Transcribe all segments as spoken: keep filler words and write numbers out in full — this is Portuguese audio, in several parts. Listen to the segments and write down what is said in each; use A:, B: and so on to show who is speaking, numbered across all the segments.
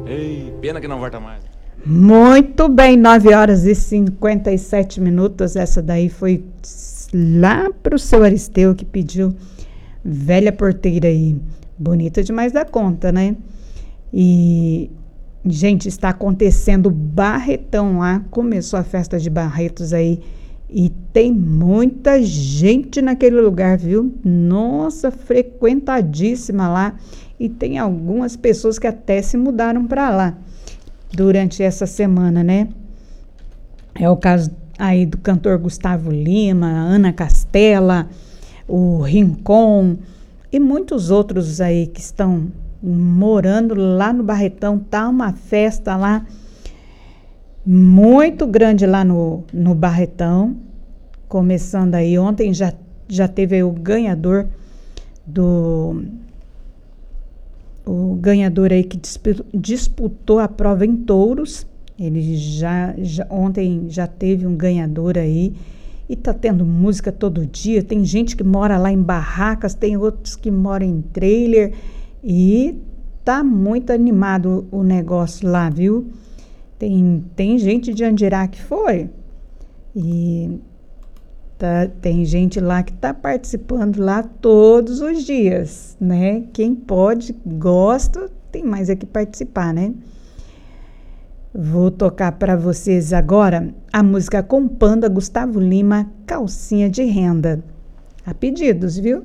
A: Ei, pena que não volta mais.
B: Muito bem, nove horas e cinquenta e sete minutos. Essa daí foi lá pro seu Aristeu que pediu Velha Porteira aí. Bonita demais da conta, né? E, gente, está acontecendo Barretão lá. Começou a festa de Barretos aí. E tem muita gente naquele lugar, viu? Nossa, frequentadíssima lá. E tem algumas pessoas que até se mudaram para lá durante essa semana, né? É o caso aí do cantor Gustavo Lima, Ana Castela, o Rincon e muitos outros aí que estão morando lá no Barretão. Tá uma festa lá muito grande lá no, no Barretão. Começando aí, ontem já, já teve aí o ganhador do... O ganhador aí que disputou a prova em touros. Ele já, já ontem já teve um ganhador aí. E tá tendo música todo dia. Tem gente que mora lá em barracas, tem outros que moram em trailer. E tá muito animado o negócio lá, viu? Tem, tem gente de Andirá que foi. E tá, tem gente lá que tá participando lá todos os dias, né? Quem pode, gosta, tem mais é que participar, né? Vou tocar para vocês agora a música com Panda, Gustavo Lima, Calcinha de Renda. A pedidos, viu?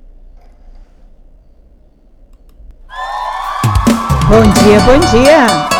B: Bom dia, bom dia!